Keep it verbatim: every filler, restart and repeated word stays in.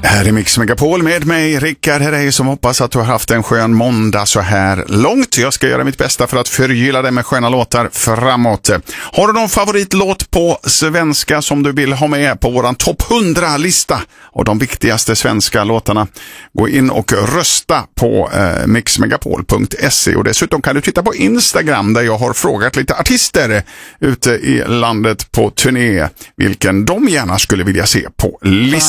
Här är Mix Megapol med mig, Rickard Herrey, som hoppas att du har haft en skön måndag så här långt. Jag ska göra mitt bästa för att förgylla dig med sköna låtar framåt. Har du någon favoritlåt på svenska som du vill ha med på våran topp hundra-lista och de viktigaste svenska låtarna? Gå in och rösta på eh, mix megapol punkt se, och dessutom kan du titta på Instagram där jag har frågat lite artister ute i landet på turné vilken de gärna skulle vilja se på listan.